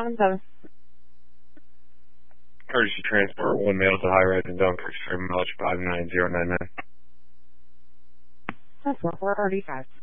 917. Courtesy transport, 1 male to high rise in Dunkirk, mileage 59099. That's 435.